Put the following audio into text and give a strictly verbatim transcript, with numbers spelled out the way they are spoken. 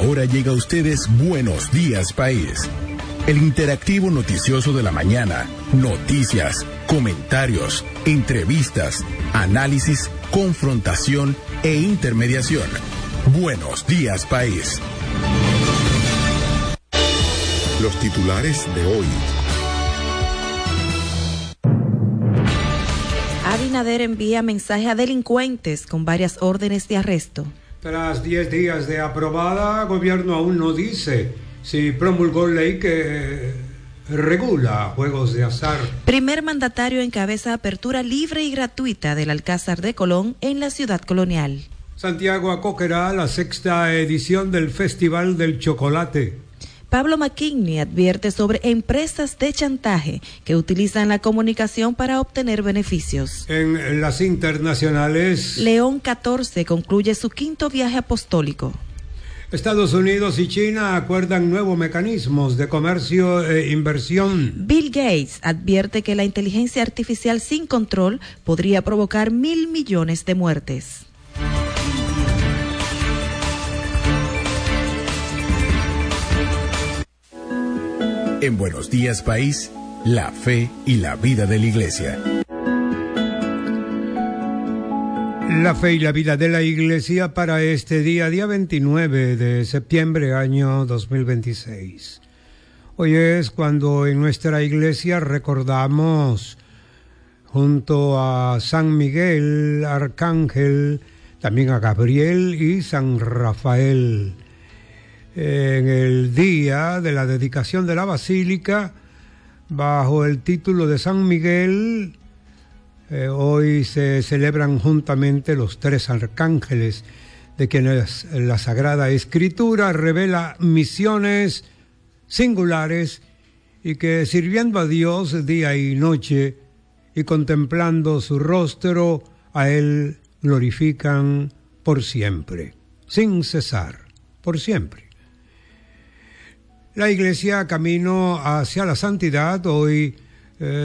Ahora llega a ustedes Buenos Días País, el interactivo noticioso de la mañana. Noticias, comentarios, entrevistas, análisis, confrontación e intermediación. Buenos Días País. Los titulares de hoy. Abinader envía mensaje a delincuentes con varias órdenes de arresto. Tras diez días de aprobada, gobierno aún no dice si promulgó ley que regula juegos de azar. Primer mandatario encabeza apertura libre y gratuita del Alcázar de Colón en la ciudad colonial. Santiago acogerá la sexta edición del Festival del Chocolate. Pablo McKinney advierte sobre empresas de chantaje que utilizan la comunicación para obtener beneficios. En las internacionales, León catorce concluye su quinto viaje apostólico. Estados Unidos y China acuerdan nuevos mecanismos de comercio e inversión. Bill Gates advierte que la inteligencia artificial sin control podría provocar mil millones de muertes. En Buenos Días País, la fe y la vida de la Iglesia. La fe y la vida de la Iglesia para este día, día veintinueve de septiembre, año dos mil veintiséis. Hoy es cuando en nuestra Iglesia recordamos junto a San Miguel, Arcángel, también a Gabriel y San Rafael. En el día de la dedicación de la Basílica, bajo el título de San Miguel, eh, hoy se celebran juntamente los tres arcángeles, de quienes la Sagrada Escritura revela misiones singulares y que, sirviendo a Dios día y noche y contemplando su rostro, a Él glorifican por siempre, sin cesar, por siempre. La Iglesia, camino hacia la santidad, hoy eh,